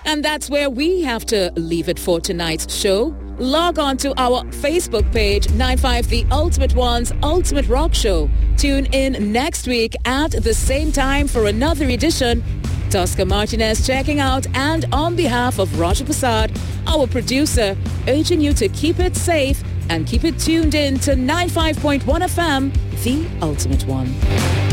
And that's where we have to leave it for tonight's show. Log on to our Facebook page, 95 The Ultimate One's Ultimate Rock Show. Tune in next week at the same time for another edition. Tosca Martinez checking out, and on behalf of Roger Prasad, our producer, urging you to keep it safe and keep it tuned in to 95.1 FM, The Ultimate One.